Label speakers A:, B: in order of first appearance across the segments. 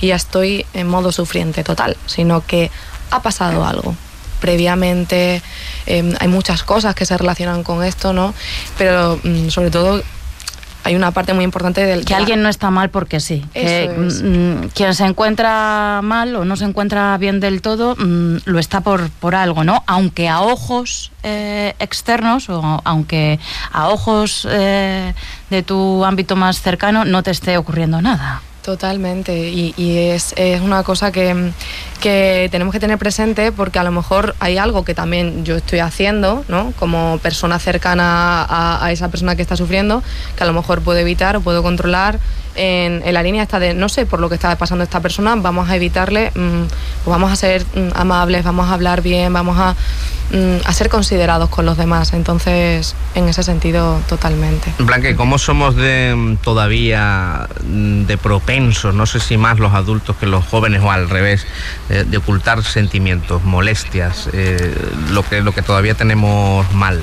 A: y ya estoy en modo sufriente total, sino que ha pasado algo previamente. Hay muchas cosas que se relacionan con esto, ¿no? Pero sobre todo hay una parte muy importante del...
B: Que alguien no está mal porque sí. Quien se encuentra mal o no se encuentra bien del todo, lo está por algo, ¿no? Aunque a ojos externos o aunque a ojos de tu ámbito más cercano no te esté ocurriendo nada.
A: Totalmente, y es una cosa que tenemos que tener presente, porque a lo mejor hay algo que también yo estoy haciendo, ¿no? Como persona cercana a esa persona que está sufriendo, que a lo mejor puedo evitar o puedo controlar en la línea esta de, no sé, por lo que está pasando esta persona, vamos a evitarle, vamos a ser amables, vamos a hablar bien, vamos a ser considerados con los demás. Entonces, en ese sentido, totalmente.
C: Blanca, ¿cómo somos todavía de propensos, no sé si más los adultos que los jóvenes o al revés, de ocultar sentimientos, molestias, lo que todavía tenemos mal?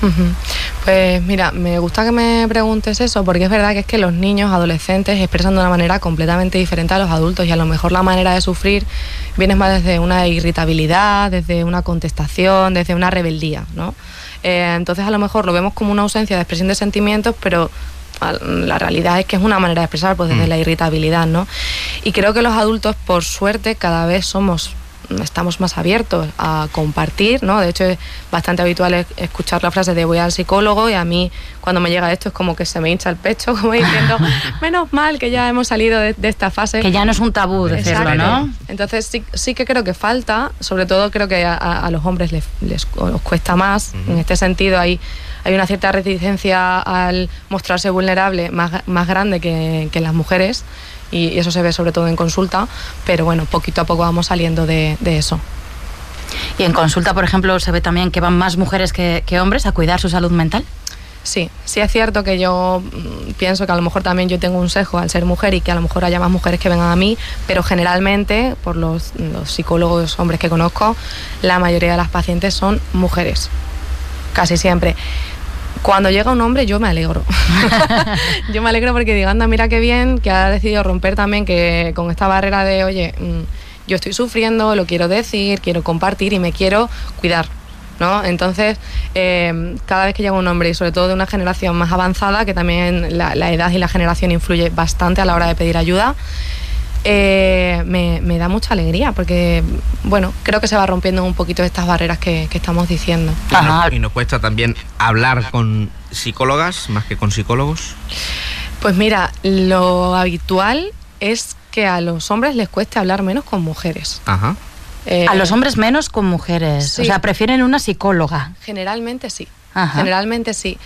A: Pues mira, me gusta que me preguntes eso, porque es verdad que es que los niños, adolescentes, expresan de una manera completamente diferente a los adultos, y a lo mejor la manera de sufrir viene más desde una irritabilidad, desde una contestación, desde una rebeldía, ¿no? Entonces a lo mejor lo vemos como una ausencia de expresión de sentimientos, pero la realidad es que es una manera de expresar, pues desde la irritabilidad, ¿no? Y creo que los adultos, por suerte, cada vez estamos más abiertos a compartir, ¿no? De hecho, es bastante habitual escuchar la frase de voy al psicólogo, y a mí cuando me llega esto es como que se me hincha el pecho, como diciendo, menos mal que ya hemos salido de esta fase.
B: Que ya no es un tabú decirlo, ¿no?
A: Entonces sí que creo que falta, sobre todo creo que a los hombres les cuesta más. En este sentido hay una cierta reticencia al mostrarse vulnerable más grande que las mujeres, y eso se ve sobre todo en consulta, pero bueno, poquito a poco vamos saliendo de eso.
B: ¿Y en consulta, por ejemplo, se ve también que van más mujeres que hombres a cuidar su salud mental?
A: Sí es cierto que yo pienso que a lo mejor también yo tengo un sesgo al ser mujer, y que a lo mejor haya más mujeres que vengan a mí, pero generalmente, por los psicólogos hombres que conozco, la mayoría de las pacientes son mujeres, casi siempre. Cuando llega un hombre yo me alegro. Yo me alegro porque digo, anda, mira qué bien que ha decidido romper también que con esta barrera de, oye, yo estoy sufriendo, lo quiero decir, quiero compartir y me quiero cuidar, ¿no? Entonces, cada vez que llega un hombre, y sobre todo de una generación más avanzada, que también la edad y la generación influye bastante a la hora de pedir ayuda, me da mucha alegría, porque bueno, creo que se va rompiendo un poquito estas barreras que estamos diciendo.
C: ¿Y nos cuesta también hablar con psicólogas más que con psicólogos?
A: Pues mira, lo habitual es que a los hombres les cueste hablar menos con mujeres.
B: Ajá. A los hombres menos con mujeres. Sí. O sea, prefieren una psicóloga.
A: Generalmente sí.
B: Ajá.
A: Generalmente sí.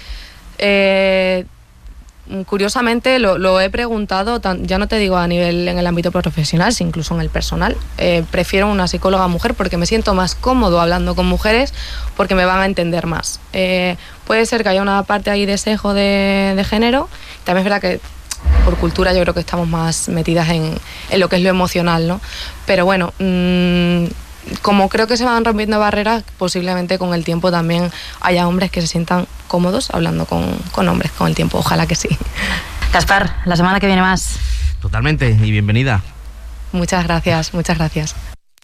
A: Curiosamente lo he preguntado, ya no te digo a nivel en el ámbito profesional, sino incluso en el personal. Prefiero una psicóloga mujer porque me siento más cómodo hablando con mujeres, porque me van a entender más. Puede ser que haya una parte ahí de sesgo de género. También es verdad que por cultura yo creo que estamos más metidas en lo que es lo emocional, ¿no? Pero bueno, como creo que se van rompiendo barreras, posiblemente con el tiempo también haya hombres que se sientan cómodos hablando con hombres con el tiempo. Ojalá que sí.
B: Gaspar, la semana que viene más.
C: Totalmente, y bienvenida.
A: Muchas gracias, muchas gracias.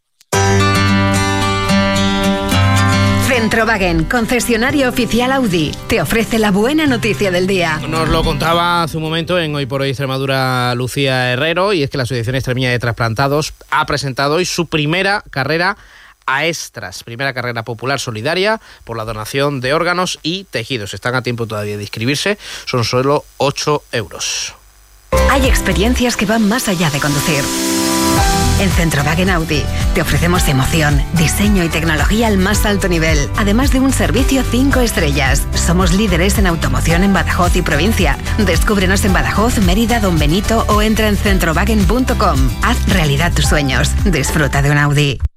D: Centrowagen, concesionario oficial Audi, te ofrece la buena noticia del día.
E: Nos lo contaba hace un momento en Hoy por Hoy Extremadura Lucía Herrero, y es que la Asociación Extremeña de Trasplantados ha presentado hoy su primera carrera AESTRAS, primera carrera popular solidaria por la donación de órganos y tejidos. Están a tiempo todavía de inscribirse, son solo 8 euros.
D: Hay experiencias que van más allá de conducir. En Centrowagen Audi te ofrecemos emoción, diseño y tecnología al más alto nivel, además de un servicio 5 estrellas. Somos líderes en automoción en Badajoz y provincia. Descúbrenos en Badajoz, Mérida, Don Benito o entra en centrowagen.com. Haz realidad tus sueños. Disfruta de un Audi.